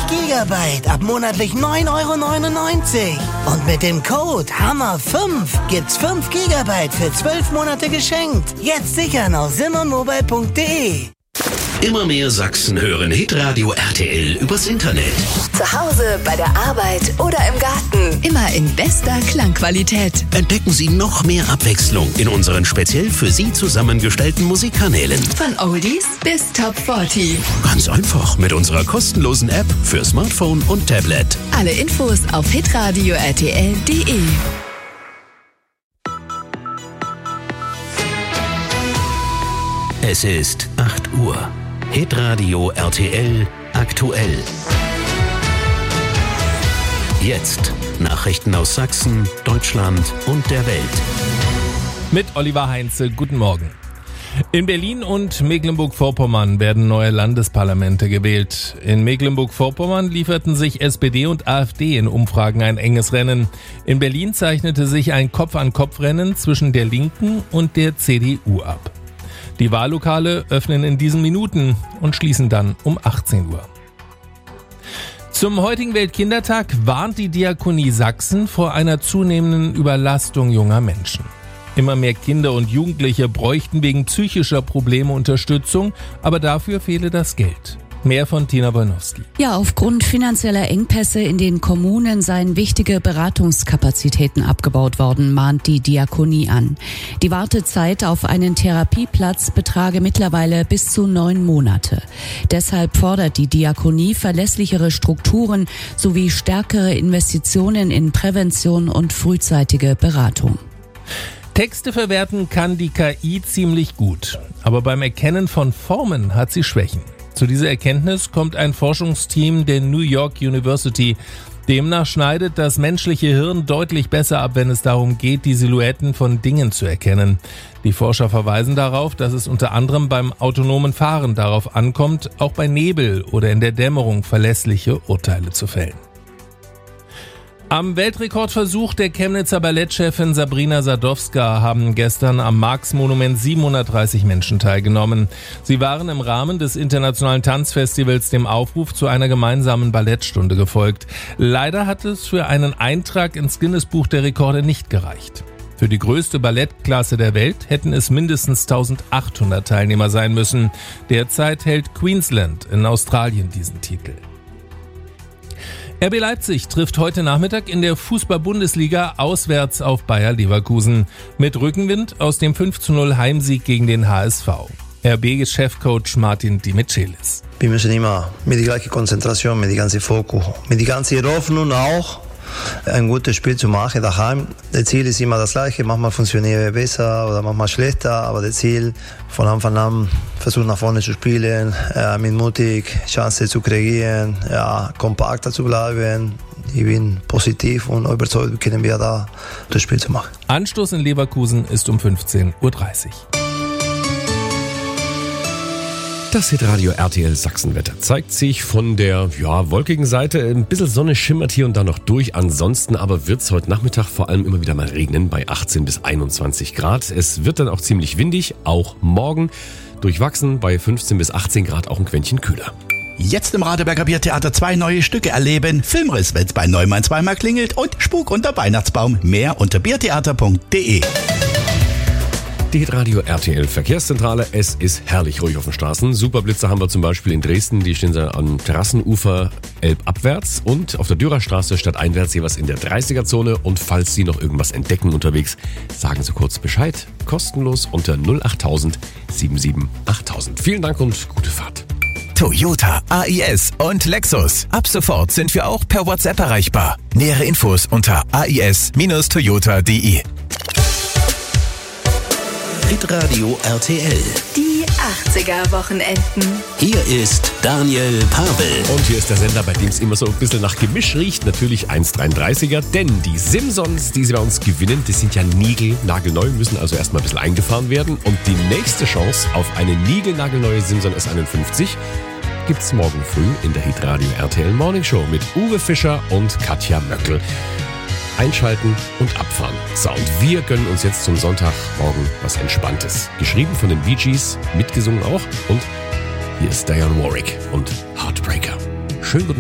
Gigabyte ab monatlich 9,99 €. Und mit dem Code HAMMER5 gibt's 5 Gigabyte für 12 Monate geschenkt. Jetzt sichern auf simonmobile.de. Immer mehr Sachsen hören Hitradio RTL übers Internet. Zu Hause, bei der Arbeit oder im Garten. Immer in bester Klangqualität. Entdecken Sie noch mehr Abwechslung in unseren speziell für Sie zusammengestellten Musikkanälen. Von Oldies bis Top 40. Ganz einfach mit unserer kostenlosen App für Smartphone und Tablet. Alle Infos auf hitradio-rtl.de. Es ist 8 Uhr. Hitradio RTL aktuell. Jetzt Nachrichten aus Sachsen, Deutschland und der Welt. Mit Oliver Heinze, guten Morgen. In Berlin und Mecklenburg-Vorpommern werden neue Landesparlamente gewählt. In Mecklenburg-Vorpommern lieferten sich SPD und AfD in Umfragen ein enges Rennen. In Berlin zeichnete sich ein Kopf-an-Kopf-Rennen zwischen der Linken und der CDU ab. Die Wahllokale öffnen in diesen Minuten und schließen dann um 18 Uhr. Zum heutigen Weltkindertag warnt die Diakonie Sachsen vor einer zunehmenden Überlastung junger Menschen. Immer mehr Kinder und Jugendliche bräuchten wegen psychischer Probleme Unterstützung, aber dafür fehle das Geld. Mehr von Tina Wolnowski. Ja, aufgrund finanzieller Engpässe in den Kommunen seien wichtige Beratungskapazitäten abgebaut worden, mahnt die Diakonie an. Die Wartezeit auf einen Therapieplatz betrage mittlerweile bis zu 9 Monate. Deshalb fordert die Diakonie verlässlichere Strukturen sowie stärkere Investitionen in Prävention und frühzeitige Beratung. Texte verwerten kann die KI ziemlich gut, aber beim Erkennen von Formen hat sie Schwächen. Zu dieser Erkenntnis kommt ein Forschungsteam der New York University. Demnach schneidet das menschliche Hirn deutlich besser ab, wenn es darum geht, die Silhouetten von Dingen zu erkennen. Die Forscher verweisen darauf, dass es unter anderem beim autonomen Fahren darauf ankommt, auch bei Nebel oder in der Dämmerung verlässliche Urteile zu fällen. Am Weltrekordversuch der Chemnitzer Ballettchefin Sabrina Sadowska haben gestern am Marx-Monument 730 Menschen teilgenommen. Sie waren im Rahmen des internationalen Tanzfestivals dem Aufruf zu einer gemeinsamen Ballettstunde gefolgt. Leider hat es für einen Eintrag ins Guinness-Buch der Rekorde nicht gereicht. Für die größte Ballettklasse der Welt hätten es mindestens 1800 Teilnehmer sein müssen. Derzeit hält Queensland in Australien diesen Titel. RB Leipzig trifft heute Nachmittag in der Fußball-Bundesliga auswärts auf Bayer Leverkusen. Mit Rückenwind aus dem 5:0 Heimsieg gegen den HSV. RB-Chefcoach Martin Dimichelis. Wir müssen immer mit der gleichen Konzentration, mit dem ganzen Fokus, mit der ganzen Hoffnung auch, ein gutes Spiel zu machen daheim. Das Ziel ist immer das gleiche, manchmal funktioniert es besser oder manchmal schlechter, aber das Ziel von Anfang an versuchen nach vorne zu spielen, mit mutig Chancen zu kreieren, kompakter zu bleiben. Ich bin positiv und überzeugt, können wir da das Spiel zu machen. Anstoß in Leverkusen ist um 15:30 Uhr. Das Hitradio RTL Sachsenwetter zeigt sich von der wolkigen Seite. Ein bisschen Sonne schimmert hier und da noch durch. Ansonsten aber wird es heute Nachmittag vor allem immer wieder mal regnen bei 18 bis 21 Grad. Es wird dann auch ziemlich windig, auch morgen. Durchwachsen bei 15 bis 18 Grad, auch ein Quäntchen kühler. Jetzt im Radeberger Biertheater 2 neue Stücke erleben. Filmriss, wenn's bei Neumann zweimal klingelt und Spuk unter Weihnachtsbaum. Mehr unter biertheater.de. Die Hitradio RTL Verkehrszentrale. Es ist herrlich ruhig auf den Straßen. Superblitzer haben wir zum Beispiel in Dresden. Die stehen am Terrassenufer elbabwärts und auf der Dürerstraße stadteinwärts jeweils in der 30er-Zone. Und falls Sie noch irgendwas entdecken unterwegs, sagen Sie kurz Bescheid. Kostenlos unter 08000 77 8000. Vielen Dank und gute Fahrt. Toyota, AIS und Lexus. Ab sofort sind wir auch per WhatsApp erreichbar. Nähere Infos unter ais-toyota.de. Hitradio RTL. Die 80er-Wochenenden. Hier ist Daniel Pavel. Und hier ist der Sender, bei dem es immer so ein bisschen nach Gemisch riecht. Natürlich 1,33er, denn die Simpsons, die sie bei uns gewinnen, die sind ja niegelnagelneu, müssen also erstmal ein bisschen eingefahren werden. Und die nächste Chance auf eine niegelnagelneue Simpson S51 gibt's morgen früh in der Hitradio RTL Morning Show mit Uwe Fischer und Katja Möckel. Einschalten und abfahren. So, und wir gönnen uns jetzt zum Sonntagmorgen was Entspanntes. Geschrieben von den Bee Gees, mitgesungen auch. Und hier ist Dionne Warwick und Heartbreaker. Schönen guten